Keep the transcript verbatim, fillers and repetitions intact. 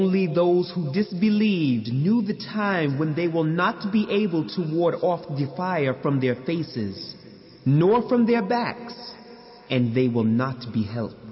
Only those who disbelieved knew the time when they will not be able to ward off the fire from their faces, nor from their backs, and they will not be helped.